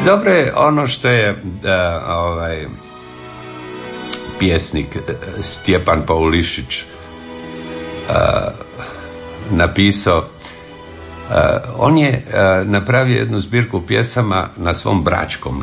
Dobro je ono što je pjesnik Stjepan Paulišić napisao. On je napravio jednu zbirku pjesama na svom Bračkom,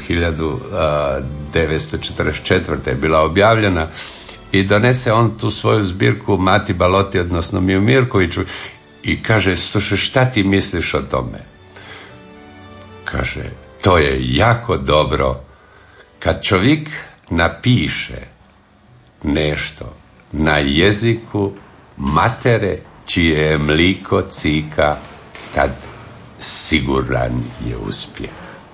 1944. je bila objavljena, i donese on tu svoju zbirku Mati Baloti, odnosno Miju Mirkoviću, i kaže: slušaj, šta ti misliš o tome? Kaže: to je jako dobro kad čovjek napiše nešto na jeziku matere čije je mliko cika, tad siguran je uspjeh.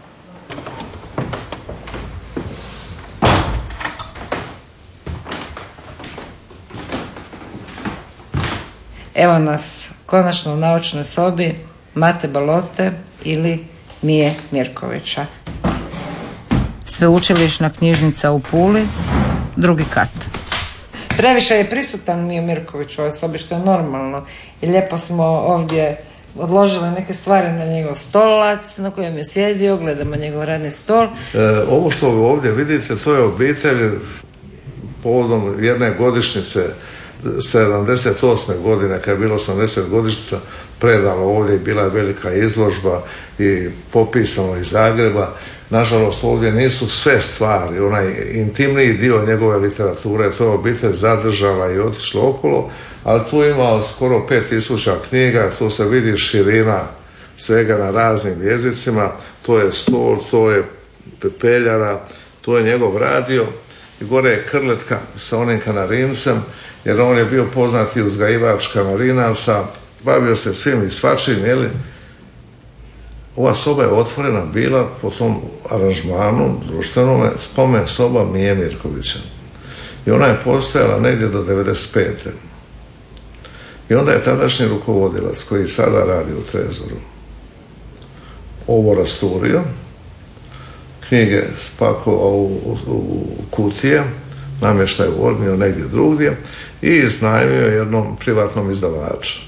Evo nas konačno u naučnoj sobi Mate Balote ili Mije Mirkovića. Sveučilišna knjižnica u Puli, 2. kat. Previše je prisutan Mije Mirković u ovoj sobi, što je normalno. I lijepo smo ovdje odložili neke stvari na njegov stolac na kojem je sjedio, gledamo njegov radni stol. Ovo što ovdje vidite, to je obitelj povodom jedne godišnjice 78. godine, kad je bilo 80 godišnjica, predano ovdje i bila je velika izložba i popisano iz Zagreba. Nažalost, ovdje nisu sve stvari, onaj intimniji dio njegove literature, to je obitelj zadržala i otišla okolo, ali tu ima skoro 5000 knjiga, tu se vidi širina svega na raznim jezicima, to je stol, to je pepeljara, to je njegov radio i gore je krletka sa onim kanarincem, jer on je bio poznati uzgajivač kanarinaca, bavio se svim i svačim, jeli. Ova soba je otvorena bila po tom aranžmanu društvenome, spomen soba Mije Mirkovića. I ona je postojala negdje do 95. I onda je tadašnji rukovodilac, koji sada radi u Trezoru, ovo rasturio, knjige spakovao u kutije, namještaj odnio negdje drugdje i iznajmio jednom privatnom izdavaču.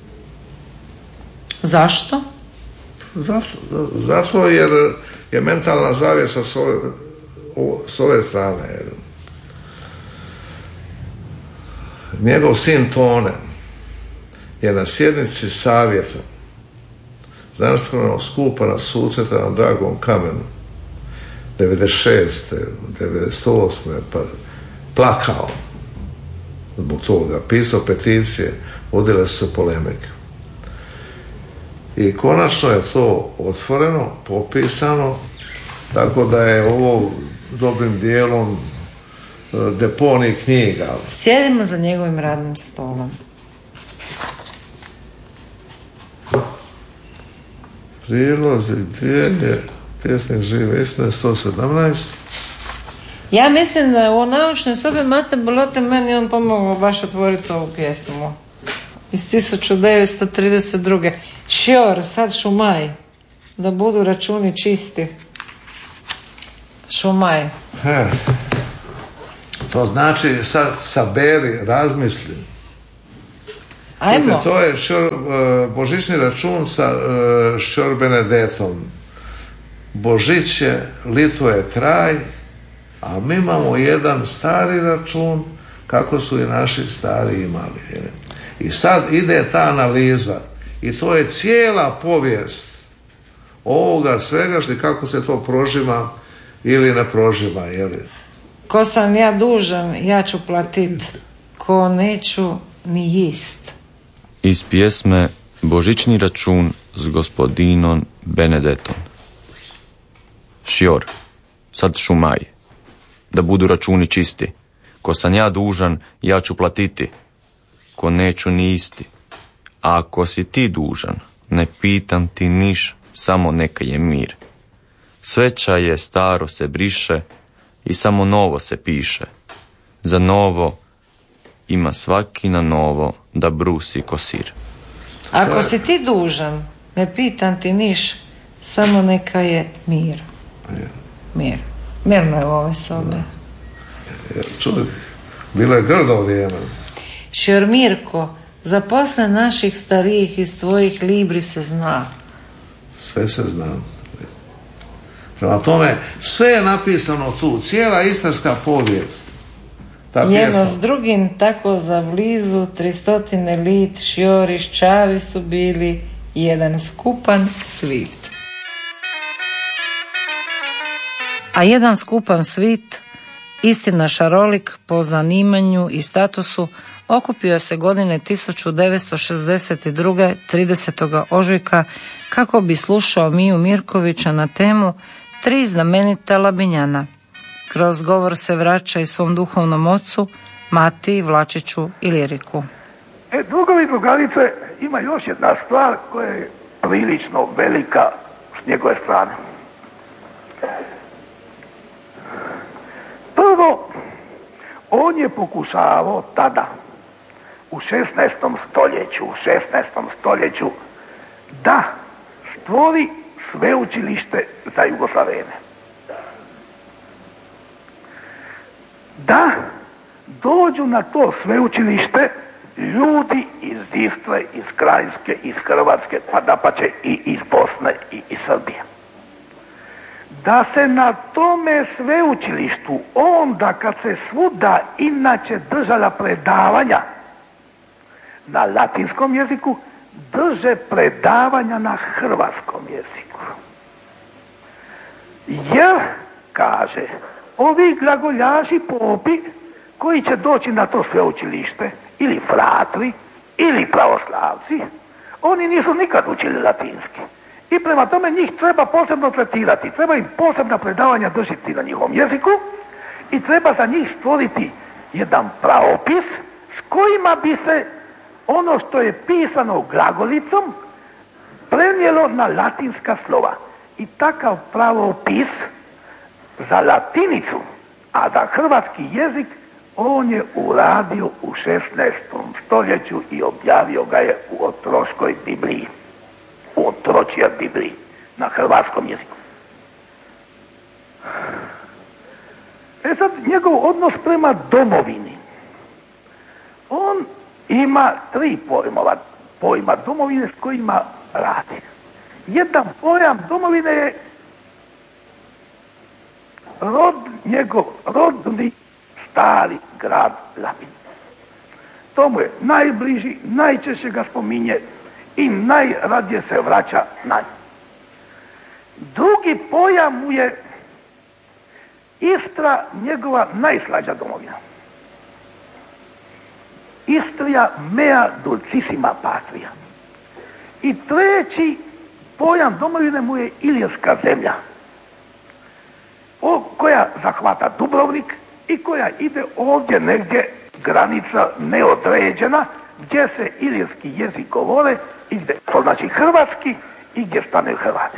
Zašto? Zato jer je mentalna zavjesa s ove strane. Njegov sin Tone je na sjednici savjeta znanstvenog skupa na Suceta na Dragom kamenu 96. 98. pa plakao zbog toga, pisao peticije, vodile su se polemike. I konačno je to otvoreno, popisano, tako da je ovo dobrim dijelom deponij knjiga. Sjedimo za njegovim radnim stolom. Prilozi, gdje je pjesnik žive istine, 117. Ja mislim da u naučnoj sobi Mate Balote meni on pomogao baš otvoriti ovu pjesmu iz 1932. Šior, sad šumaj, da budu računi čisti. Šumaj. To znači sad saberi, razmisli. Ajmo. Vidite, to je božićni račun sa Šior Benedetom. Božić je, lito je kraj, a mi imamo jedan stari račun kako su i naši stari imali. I sad ide ta analiza i to je cijela povijest ovoga svega što kako se to prožima ili ne prožima. Ko sam ja dužan, ja ću platit, ko neću ni jist. Iz pjesme Božićni račun s gospodinom Benedetom. Šior, sad šumaj, da budu računi čisti. Ko sam ja dužan, ja ću platiti, ko neću ni isti. A ako si ti dužan, ne pitam ti niš, samo neka je mir. Sveća je, staro se briše i samo novo se piše. Za novo ima svaki na novo da brusi ko sir. Ako si ti dužan, ne pitam ti niš, samo neka je mir. Mir. Mirno je u ove sobe. Čuj, bilo je grdo vrijeme. Šior Mirko, za posle naših starijih iz tvojih libri se zna. Sve se zna. Prema tome, sve je napisano tu, cijela istarska povijest. Jedno s drugim tako za blizu 300 lit šjori ščavi su bili jedan skupan svit. A jedan skupan svit, istina šarolik po zanimanju i statusu, okupio se godine 1962. 30. ožujka kako bi slušao Miju Mirkovića na temu 3 znamenita Labinjana. Kroz govor se vraća i svom duhovnom ocu, Matiji Vlačiću i Liriku. Drugovi i drugarice, ima još jedna stvar koja je prilično velika s njegove strane. Prvo, on je pokušavao tada u 16. stoljeću da stvori sveučilište za Jugoslavene. Da dođu na to sveučilište ljudi iz Istre, iz Krajinske, iz Hrvatske, pa dapače i iz Bosne i iz Srbije. Da se na tome sveučilištu onda kad se svuda inače držala predavanja na latinskom jeziku, drže predavanja na hrvatskom jeziku. Jer, kaže, ovi glagoljaši popi koji će doći na to sveučilište, ili fratri, ili pravoslavci, oni nisu nikad učili latinski. I prema tome njih treba posebno tretirati, treba im posebna predavanja držiti na njihovom jeziku i treba za njih stvoriti jedan pravopis s kojima bi se ono što je pisano glagolicom prenijelo na latinska slova. I takav pravopis za latinicu, a za hrvatski jezik, on je uradio u 16. stoljeću i objavio ga je u Otroškoj Bibliji. U Otročjoj Bibliji na hrvatskom jeziku. Sad, njegov odnos prema domovini. On ima 3 pojma domovine s kojima radi. Jedan pojam domovine je njegov rodni stari grad Labin. To mu je najbliži, najčešće ga spominje i najradije se vraća na nju. Drugi pojam mu je Istra, njegova najslađa domovina. Istria mea dulcissima patria. I treći pojam domovine mu je Ilirska zemlja, koja zahvata Dubrovnik i koja ide ovdje negdje, granica neodređena, gdje se ilirski jezik govore i gdje, to znači hrvatski, i gdje stane Hrvati.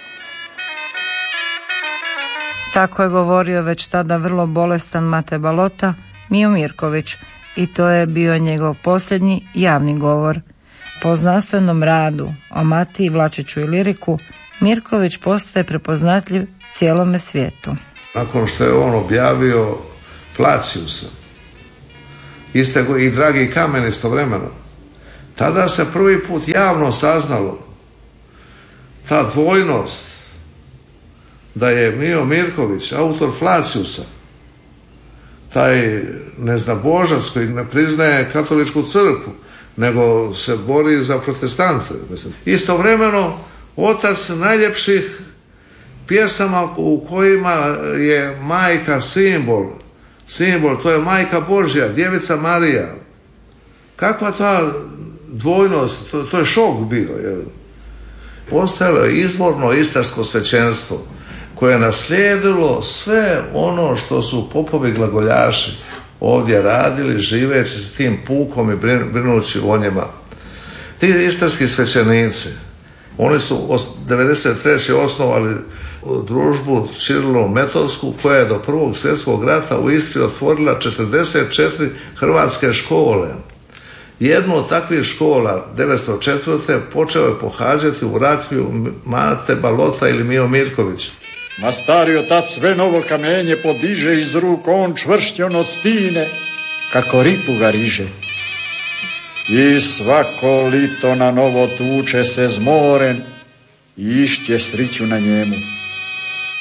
Tako je govorio već tada vrlo bolestan Mate Balota, Mijo Mirković, i to je bio njegov posljednji javni govor. Po znanstvenom radu o Matiji Vlačiću i Liriku, Mirković postaje prepoznatljiv cijelome svijetu. Nakon što je on objavio Flaciusa, i Dragi kamen istovremeno, tada se prvi put javno saznalo ta dvojnost da je Mijo Mirković, autor Flaciusa, taj neznabožac koji ne priznaje katoličku crkvu, nego se bori za protestante. Istovremeno, otac najljepših pjesama u kojima je majka simbol, to je majka Božja, Djevica Marija. Kakva ta dvojnost, to je šok bio. Postojalo je izvorno istarsko svećenstvo koje je naslijedilo sve ono što su popovi glagoljaši ovdje radili, živeći s tim pukom i brinući o njima. Ti istarski svećenici, oni su 1993. osnovali družbu Ćirilo-Metodsku koja je do Prvog svjetskog rata u Istri otvorila 44 hrvatske škole. Jednu od takvih škola 1904. počeo je pohađati u Raklju Mate Balota ili Mijo Mirković. Ma stari otac sve novo kamenje podiže iz ruk, on čvršćon od stine, kako ripu ga riže. I svako lito na novo tuče se zmoren i išće sriću na njemu.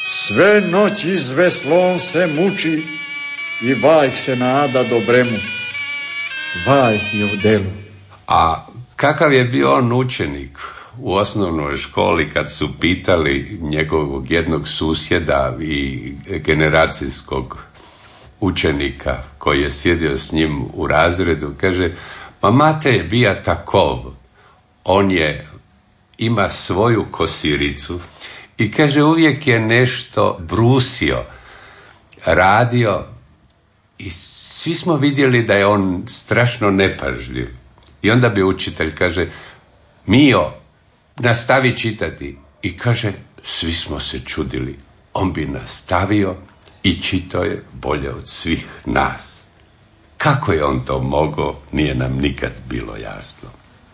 Sve noći s veslom se muči i vajk se nada dobremu. Vaj je u delu. A kakav je bio on učenik u osnovnoj školi kad su pitali njegovog jednog susjeda i generacijskog učenika koji je sjedio s njim u razredu, kaže, ma Mate je bija takov, on ima svoju kosiricu i kaže uvijek je nešto brusio, radio i svi smo vidjeli da je on strašno nepažljiv. I onda bi učitelj kaže, Mio, nastavi čitati. I kaže, svi smo se čudili. On bi nastavio i čitao je bolje od svih nas. Kako je on to mogao, nije nam nikad bilo jasno.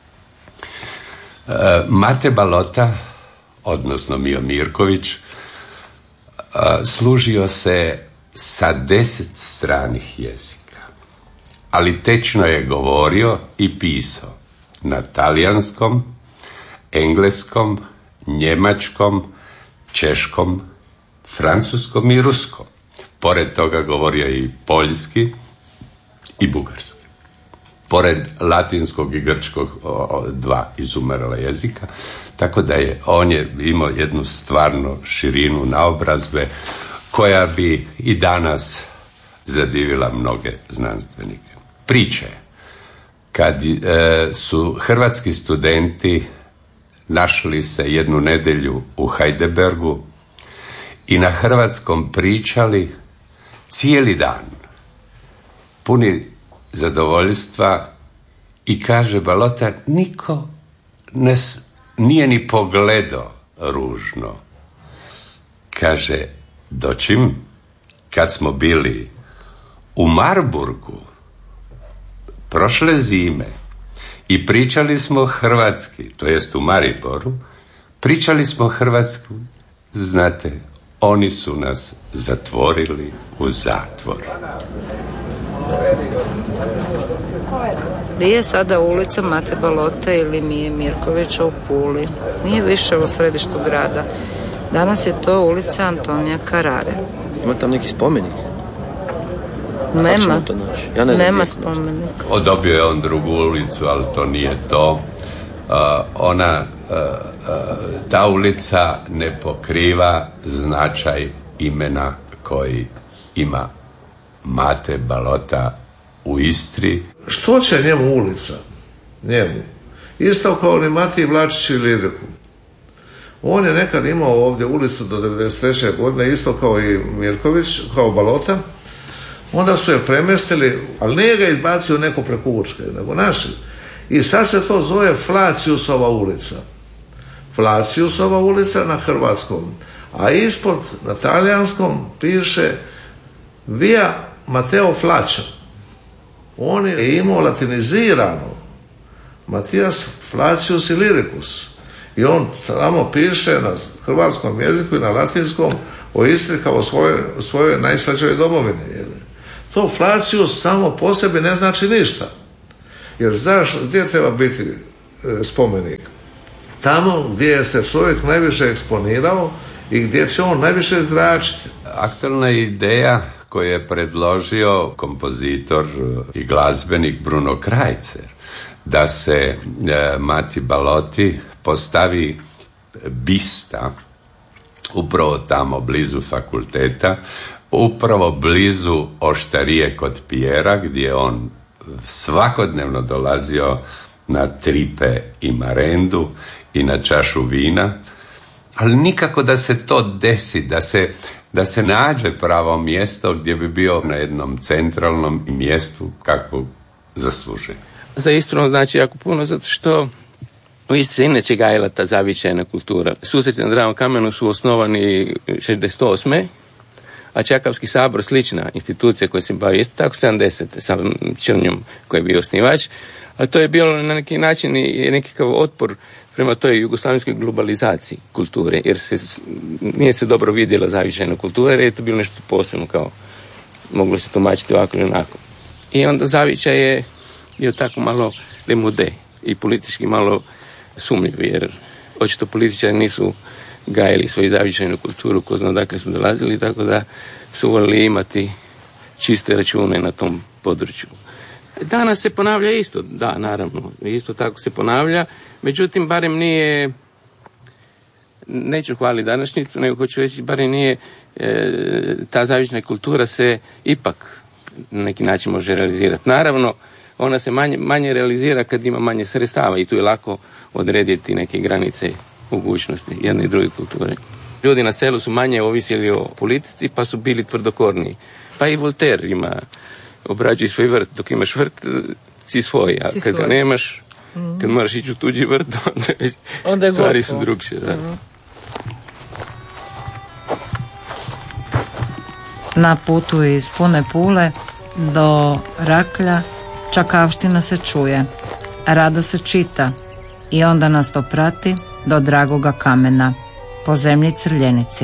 Mate Balota, odnosno Mio Mirković, služio se sa 10 stranih jezika, ali tečno je govorio i pisao na talijanskom, engleskom, njemačkom, češkom, francuskom i ruskom. Pored toga govorio i poljski i bugarski. Pored latinskog i grčkog, 2 izumirala jezika, tako da on je imao jednu stvarno širinu naobrazbe koja bi i danas zadivila mnoge znanstvenike. Priče. Kad su hrvatski studenti našli se jednu nedjelju u Heidelbergu i na hrvatskom pričali cijeli dan, puni zadovoljstva, i kaže Balota, niko nas nije ni pogledao ružno. Kaže, dočim kad smo bili u Marburgu prošle zime i pričali smo hrvatski, to jest u Mariboru, pričali smo hrvatsku, znate, oni su nas zatvorili u zatvor. Gdje je sada ulica Mate Balota ili Mije Mirkovića u Puli? Nije više u središtu grada. Danas je to ulica Antonija Carrare. Ima tam neki spomenik? Nema. Ja ne znam, nema spomenika. Odobio je on drugu ulicu, ali to nije to. Ta ulica ne pokriva značaj imena koji ima Mate Balota u Istri. Što će njemu ulica? Njemu. Isto kao ni Matiji Vlačić i Liriku. On je nekad imao ovdje ulicu do 1993. godine, isto kao i Mirković, kao Balota. Onda su je premjestili, ali nije ga izbacio neko preko Učke, nego naši. I sad se to zove Flaciusova ulica. Flaciusova ulica na hrvatskom. A ispod na talijanskom piše Via Matteo Flacio. On je imao latinizirano Matijas Flacius Illyricus. I on tamo piše na hrvatskom jeziku i na latinskom o Istri kao svojoj najslađoj domovini. To Flacius samo po sebi ne znači ništa. Jer gdje treba biti spomenik? Tamo gdje se čovjek najviše eksponirao i gdje će on najviše zračiti. Aktualna ideja koju je predložio kompozitor i glazbenik Bruno Krajcer, da se Mati Baloti postavi bista upravo tamo blizu fakulteta, upravo blizu oštarije kod Pijera, gdje on svakodnevno dolazio na tripe i marendu i na čašu vina, ali nikako da se to desi, da se nađe pravo mjesto gdje bi bio na jednom centralnom mjestu kako zaslužuje. Za Istru znači jako puno, zato što u Istri inače gajila ta zavičajna kultura. Susreti na Dravom kamenu su osnovani 68. a Čakavski sabor, slična institucija koja se bavi isto tako 70. sa Črnjom koji je bio osnivač, a to je bilo na neki način i nekakav otpor prema toj jugoslavenskoj globalizaciji kulture, jer nije se dobro vidjela zavičajna kultura, jer je to bilo nešto posebno, kao moglo se tumačiti ovako ili onako. I onda zavičaj je bio tako malo demude i politički malo sumnjiv, jer očito političari gajili svoju zavičajnu kulturu, ko zna dakle su dolazili, tako da su voljeli imati čiste račune na tom području. Danas se ponavlja isto, da, naravno, isto tako se ponavlja, međutim, barem nije, neću hvaliti današnjicu, nego hoću reći, barem nije, ta zavična kultura se ipak na neki način može realizirati. Naravno, ona se manje realizira kad ima manje sredstava i tu je lako odrediti neke granice mogućnosti jedne i druge kulture. Ljudi na selu su manje ovisili o politici, pa su bili tvrdokorniji. Pa i Voltaire obrađuj svoj vrt. Dok imaš vrt, si svoj, a kad ga nemaš, kad moraš ići u tuđi vrt, onda stvari su drugšije. Da. Na putu iz Pune Pule do Raklja čakavština se čuje, rado se čita i onda nas to prati do dragoga kamena, po zemlji Crljenici.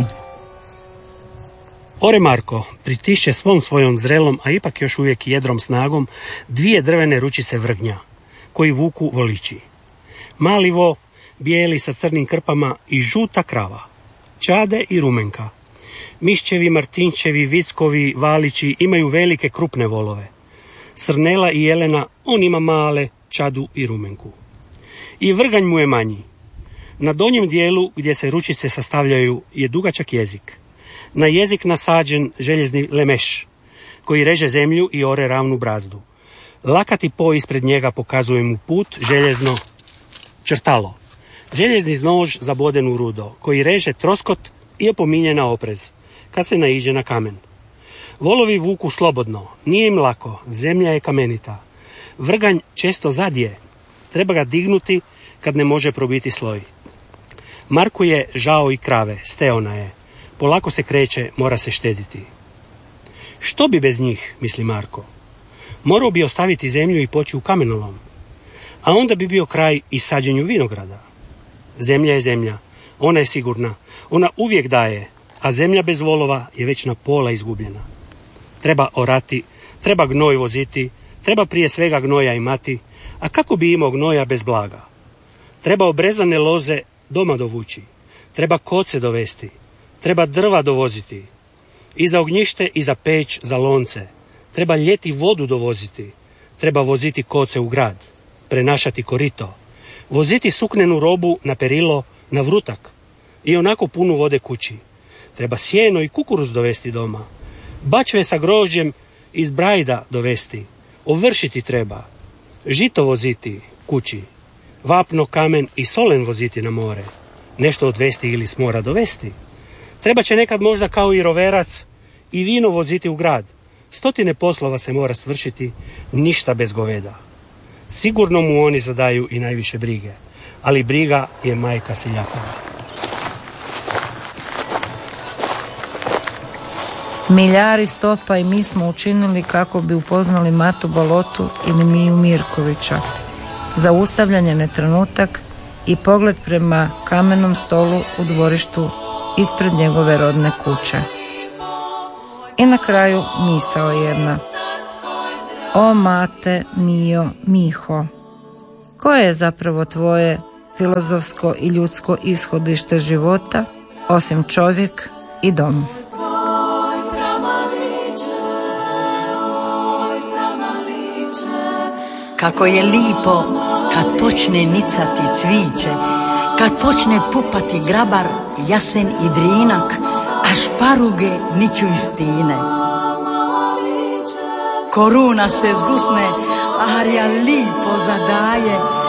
Ore Marko pritišće svom svojom zrelom, a ipak još uvijek jedrom snagom, 2 drvene ručice vrgnja, koji vuku voliči. Mali vo, bijeli sa crnim krpama i žuta krava, Čade i Rumenka. Mišćevi, Martinčevi, Vickovi, Valići imaju velike krupne volove. Srnela i Jelena, on ima male, Čadu i Rumenku. I vrganj mu je manji. Na donjem dijelu gdje se ručice sastavljaju je dugačak jezik. Na jezik nasađen željezni lemeš, koji reže zemlju i ore ravnu brazdu. Lakati po ispred njega pokazuje mu put, željezno črtalo. Željezni nož zaboden u rudo, koji reže troskot i opominje na oprez, kad se naiđe na kamen. Volovi vuku slobodno, nije im lako, zemlja je kamenita. Vrganj često zadje, treba ga dignuti kad ne može probiti sloj. Marku je žao i krave, steona je. Polako se kreće, mora se štediti. Što bi bez njih, misli Marko? Morao bi ostaviti zemlju i poći u kamenolom. A onda bi bio kraj i sađenju vinograda. Zemlja je zemlja, ona je sigurna, ona uvijek daje, a zemlja bez volova je već na pola izgubljena. Treba orati, treba gnoj voziti, treba prije svega gnoja imati, a kako bi imao gnoja bez blaga? Treba obrezane loze doma dovući, treba koce dovesti, treba drva dovoziti, i za ognjište i za peć, za lonce, treba ljeti vodu dovoziti, treba voziti koce u grad, prenašati korito, voziti suknenu robu na perilo, na vrutak i onako punu vode kući. Treba sjeno i kukuruz dovesti doma, bačve sa grožđem iz Brajda dovesti, ovršiti treba, žito voziti kući, vapno, kamen i solen voziti na more, nešto odvesti ili s mora dovesti. Treba će nekad možda kao i roverac i vino voziti u grad. 100 poslova se mora svršiti, ništa bez goveda. Sigurno mu oni zadaju i najviše brige, ali briga je majka seljakova. Miljari Stopa i mi smo učinili kako bi upoznali Matu Balotu ili Miju Mirkovića. Zaustavljanje na trenutak i pogled prema kamenom stolu u dvorištu ispred njegove rodne kuće. I na kraju misao jedna. O mate, Mijo, Miho, koje je zapravo tvoje filozofsko i ljudsko ishodište života, osim čovjek i dom? Kako je lipo kad počne nicati cviće, kad počne pupati grabar, jasen i drinak, a šparuge niću iz stine. Koruna se zgusne, arja lipo zadaje,